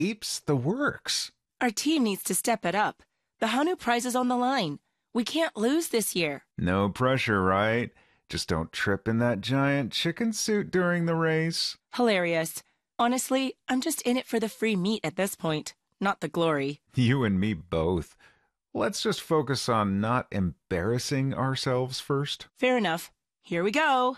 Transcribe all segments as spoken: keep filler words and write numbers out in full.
Eeps the works. Our team needs to step it up. The Hanu Prize is on the line. We can't lose this year. No pressure, right? Just don't trip in that giant chicken suit during the race. Hilarious. Honestly, I'm just in it for the free meat at this point, not the glory. You and me both. Let's just focus on not embarrassing ourselves first. Fair enough. Here we go.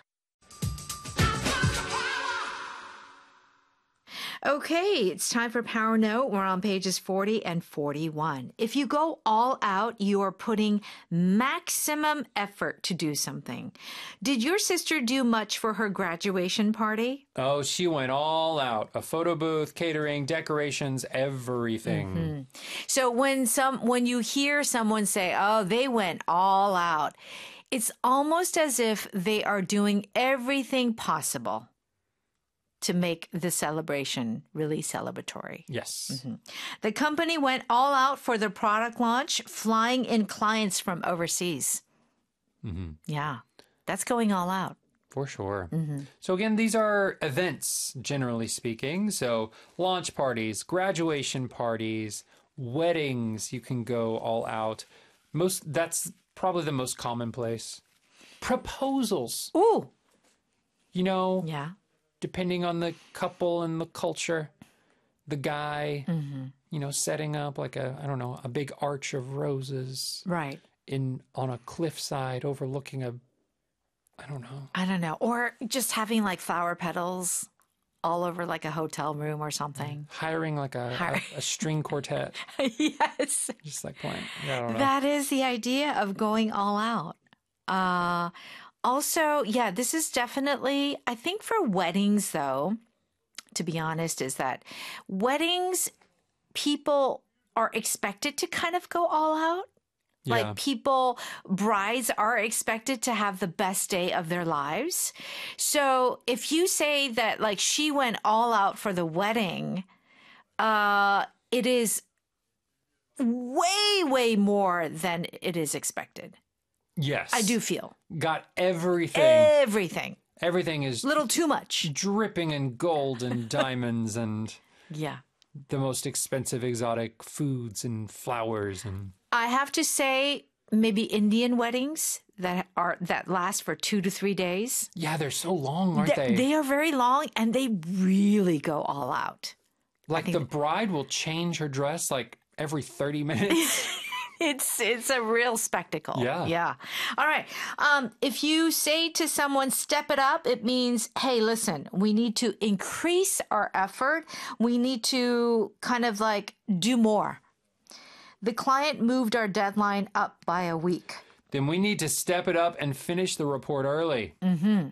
Okay, it's time for Power Note. We're on pages forty and forty-one. If you go all out, you are putting maximum effort to do something. Did your sister do much for her graduation party? Oh, she went all out. A photo booth, catering, decorations, everything. Mm-hmm. So when some when you hear someone say, "Oh, they went all out," it's almost as if they are doing everything possible to make the celebration really celebratory. Yes. Mm-hmm. The company went all out for the product launch, flying in clients from overseas. Mm-hmm. Yeah, that's going all out. For sure. Mm-hmm. So again, these are events, generally speaking. So launch parties, graduation parties, weddings, you can go all out. Most That's probably the most commonplace. Proposals. Ooh. You know, Yeah. depending on the couple and the culture, the guy, Mm-hmm. you know, setting up like a, I don't know, a big arch of roses Right. in on a cliffside overlooking a, I don't know. I don't know. Or just having like flower petals all over like a hotel room or something. Hiring like a, Hire- a, a string quartet, Yes. just like playing. Yeah, I don't know. That is the idea of going all out. Uh, also, yeah, this is definitely, I think for weddings, though, to be honest, is that weddings, people are expected to kind of go all out. Yeah. Like people, brides are expected to have the best day of their lives. So if you say that like she went all out for the wedding, uh, it is way, way more than it is expected. Yes. I do feel. Got everything. Everything. Everything is A little too much. dripping in gold and diamonds and Yeah. the most expensive exotic foods and flowers and I have to say, maybe Indian weddings that are that last for two to three days. yeah, they're so long, aren't They, they? they are very long and they really go all out. Like the bride will change her dress like every thirty minutes. It's it's a real spectacle. Yeah. Yeah. All right. Um, if you say to someone, step it up, it means, hey, listen, we need to increase our effort. We need to kind of like do more. The client moved our deadline up by a week. Then we need to step it up and finish the report early. Mm-hmm.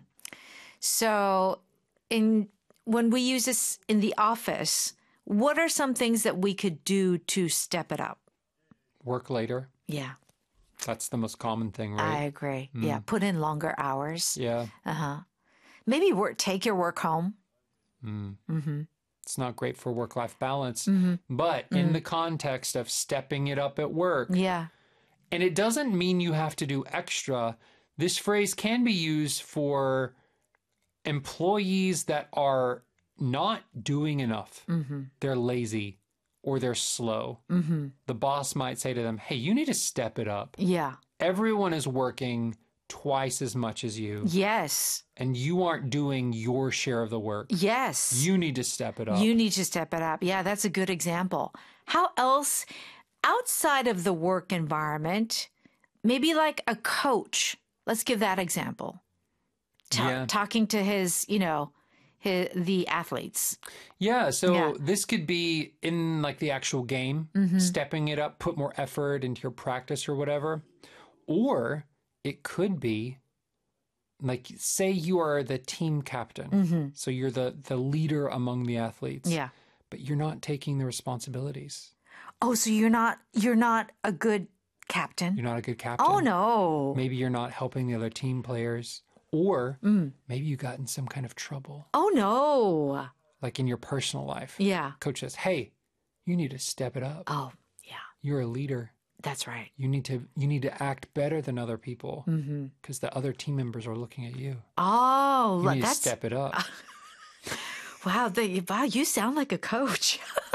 So in when we use this in the office, what are some things that we could do to step it up? Work later. Yeah. That's the most common thing, I right? agree. Yeah. Put in longer hours. Yeah. Uh-huh. Maybe work, take your work home. Mm. Mm-hmm. It's not great for work-life balance, Mm-hmm. but Mm-hmm. in the context of stepping it up at work, Yeah. and it doesn't mean you have to do extra. This phrase can be used for employees that are not doing enough. Mm-hmm. They're lazy or they're slow. Mm-hmm. The boss might say to them, hey, you need to step it up. Yeah. Everyone is working twice as much as you, Yes. and you aren't doing your share of the work. Yes. You need to step it up. You need to step it up. Yeah, that's a good example. How else, outside of the work environment, maybe like a coach, let's give that example. Ta- Yeah. Talking to his, you know, his, the athletes. Yeah, so Yeah. this could be in like the actual game, Mhm. stepping it up, put more effort into your practice or whatever. Or it could be like, say you are the team captain. Mm-hmm. So you're the, the leader among the athletes, Yeah. but you're not taking the responsibilities. Oh, so you're not you're not a good captain? You're not a good captain. Oh no. Maybe you're not helping the other team players. Or Mm. maybe you got in some kind of trouble, Oh no. like in your personal life. Yeah. Coach says, hey, you need to step it up. Oh, yeah. You're a leader. That's right. You need to you need to act better than other people Mm-hmm. because the other team members are looking at you. Oh, You look, need to that's step it up. wow. The, wow, you sound like a coach.